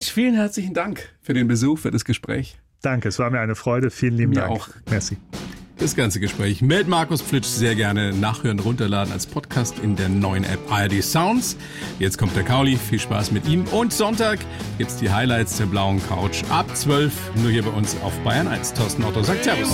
vielen herzlichen Dank für den Besuch, für das Gespräch. Danke, es war mir eine Freude. Vielen lieben Dank. Auch. Merci. Das ganze Gespräch mit Markus Flitsch sehr gerne nachhören, runterladen als Podcast in der neuen App ARD Sounds. Jetzt kommt der Kauli, viel Spaß mit ihm. Und Sonntag gibt's die Highlights der blauen Couch ab 12, nur hier bei uns auf Bayern 1. Thorsten Otto sagt Servus.